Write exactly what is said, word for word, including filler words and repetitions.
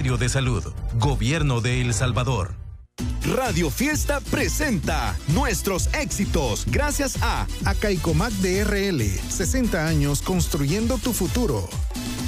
Ministerio de Salud, Gobierno de El Salvador. Radio Fiesta presenta nuestros éxitos gracias a Acaicomac D R L, sesenta años construyendo tu futuro.